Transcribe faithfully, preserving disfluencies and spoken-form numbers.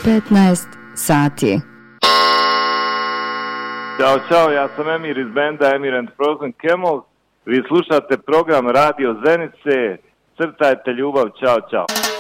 petnaest sati. Ćao, čao, ja sam Emir iz benda Emir and Frozen Camels. Vi slušate program Radio Zenice. Crtajte ljubav, čao, čao.